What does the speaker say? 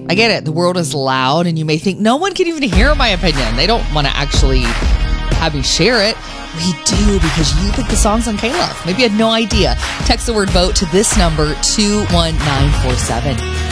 I get it. The world is loud, and you may think no one can even hear my opinion. They don't want to actually have me share it. We do, because you pick the songs on K-Love. Maybe you had no idea. Text the word vote to this number, 21947.